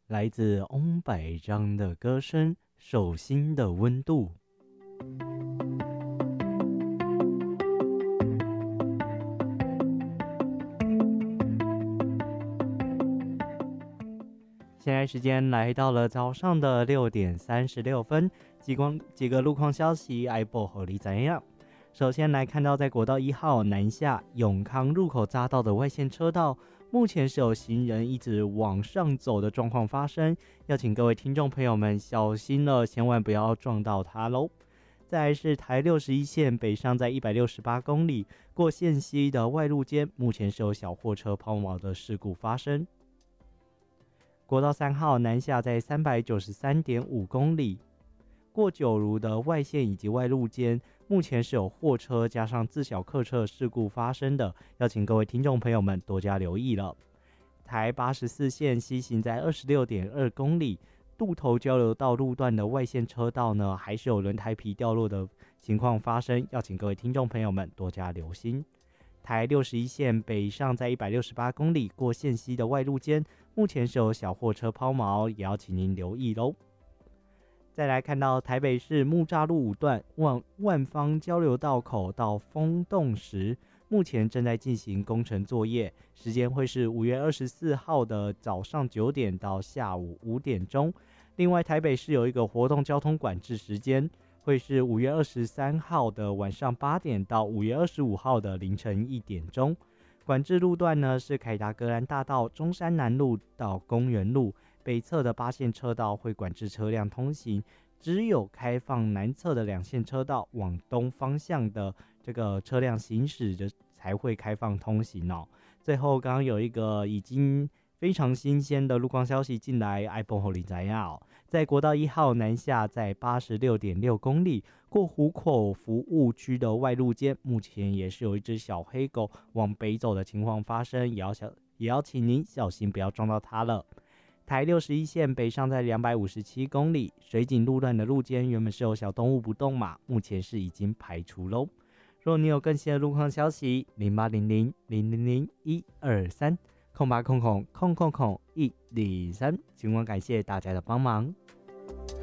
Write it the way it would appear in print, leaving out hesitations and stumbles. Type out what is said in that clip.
来自翁百章的歌声，手心的温度。现在时间来到了早上的6:36，几个路况消息，爱报和你怎样？首先来看到，在国道1号南下永康入口匝道的外线车道，目前是有行人一直往上走的状况发生，要请各位听众朋友们小心了，千万不要撞到它喽。再来是台61线北上在168公里过线溪的外路间，目前是有小货车抛锚的事故发生。国道3号南下在393.5公里过九如的外线以及外路间，目前是有货车加上自小客车事故发生的，要请各位听众朋友们多加留意了。台84线西行在26.2公里渡头交流道路段的外线车道呢，还是有轮胎皮掉落的情况发生，要请各位听众朋友们多加留心。台61线北上在168公里过线溪的外路间，目前是有小货车抛锚，也要请您留意咯。再来看到台北市木栅路5段万方交流道口到丰洞时，目前正在进行工程作业，时间会是5月24号的早上9点到下午5点钟。另外台北市有一个活动交通管制时间，会是5月23号的晚上8点到5月25号的凌晨1点钟。管制路段呢是凯达格兰大道中山南路到公园路，北侧的8线车道会管制车辆通行，只有开放南侧的2线车道往东方向的这个车辆行驶的才会开放通行哦。最后刚刚有一个已经非常新鲜的路况消息进来 ，iPhone 后里怎样？在国道1号南下，在86.6公里过湖口服务区的外路间，目前也是有一只小黑狗往北走的情况发生，也要请您小心，不要撞到它了。台61线北上在257公里水井路段的路间，原本是有小动物不动嘛，目前是已经排除喽。若你有更新的路况消息，0800000123。0800000123，情况感谢大家的帮忙。